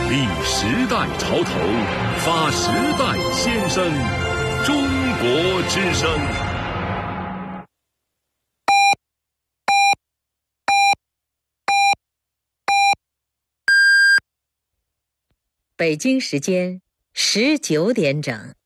立时代潮头，发时代先声，中国之声。 北京时间19点整。